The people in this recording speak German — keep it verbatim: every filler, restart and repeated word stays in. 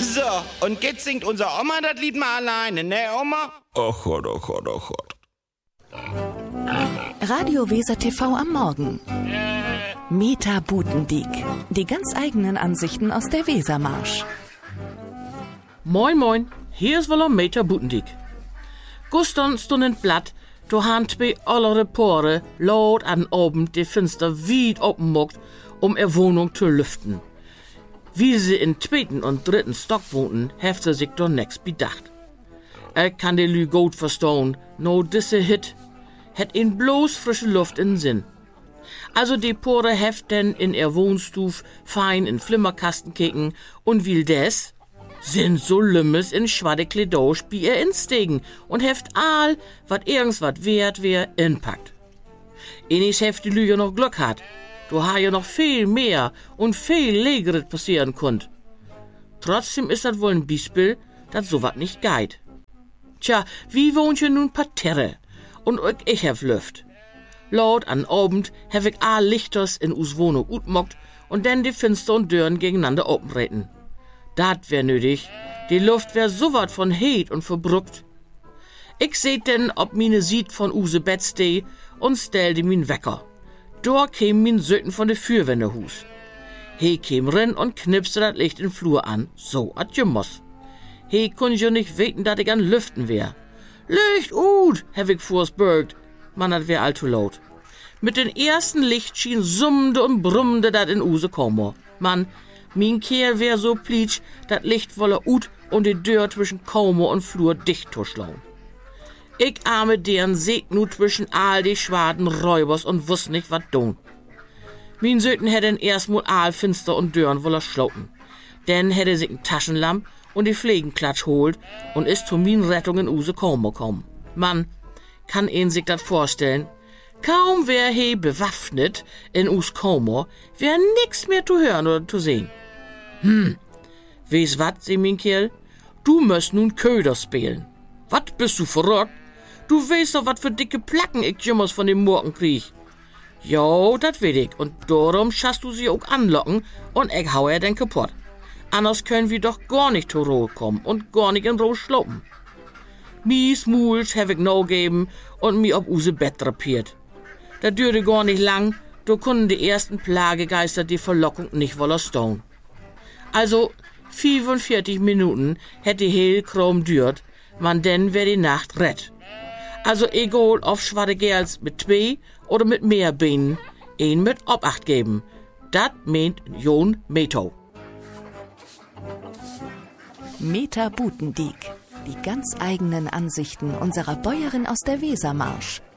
So, und jetzt singt unser Oma das Lied mal alleine, ne Oma? Ach Gott, ach Gott, ach Gott. Radio Weser T V am Morgen. Meta Butendiek. Die ganz eigenen Ansichten aus der Wesermarsch. Moin moin, hier ist wohl Meta Butendiek. Gestern stund in Blatt, do han zwei alle Reporter laut an oben die Fenster weit openmogt, um er Wohnung zu lüften. Wie sie in zweiten und dritten Stock wohnten, heft sie sich doch nix bedacht. Er kann die Lü gut verstauen, no disse Hit, het ihn bloß frische Luft in Sinn. Also die Pore heft denn in er Wohnstuf fein in Flimmerkasten kicken und will des, sind so lümmes in schwadde Kledosch bi er instegen und heft all, wat irgendwas wert wär, inpackt. Enis heft die Lüge noch Glück hat. Du ha ja noch viel mehr und viel Legeres passieren konnt. Trotzdem ist das wohl ein Beispiel, dat so wat nicht geit. Tja, wie wohnt je nun parterre? Und auch ich hef Luft. Laut an Abend hef ich a Lichters in us Wohnung utmockt und dann die Fenster und Dörren gegeneinander openreten. Dat wär nötig. Die Luft wär so wat von heet und verbruckt. Ich seht denn, ob mine Sied von use Bett steh und stellte min Wecker. Dort käm min Söten von de Fürwenderhus. He käm rin und knipste dat Licht in Flur an, so at je muss. He kun jo nicht weten, dat ich an Lüften wär. Licht ut, hab ich vorsbürgt. Man, dat wär allzu laut. Mit den ersten Lichtschien summde und brummde dat in use Komor. Mann, min Kerl wär so plitsch, dat Licht wolle ut und die Dörr zwischen Komor und Flur dicht tuschlauen. Ich arme deren seht nu zwischen all die schwaden Räubers und wuss nicht wat don. Min Söten hätten erstmal all Finster und Dörren wolle schloten. Denn hätte sich n Taschenlamp und die Pflegenklatsch holt und ist zu min Rettung in use Komor kommen. Mann, kann een sich dat vorstellen. Kaum wär he bewaffnet in us Komor, wär nix mehr zu hören oder zu sehen. Hm, weiss wat, seh min Kerl? Du möst nun Köder spielen. Wat, bist du verrückt? Du weißt doch, wat für dicke Placken ich jimmers von dem Morgen krieg. Jo, dat weet ich. Und darum schaffst du sie auch anlocken und ich hau er den kaputt. Anders können wir doch gar nicht zur Ruhe kommen und gar nicht in Ruhe schluppen. Mies Mulch hab ich no geben und mi ob use Bett drapiert. Da dürte gar nicht lang, da kunden die ersten Plagegeister die Verlockung nicht woller stone. Also, fünfundvierzig Minuten hätte hell krom dürt, man denn wär die Nacht rett. Also egal ob schwarze Gerls mit zwei oder mit mehr Beinen, een mit Obacht geben. Dat meint Jon Meto. Meta Butendiek. Die ganz eigenen Ansichten unserer Bäuerin aus der Wesermarsch.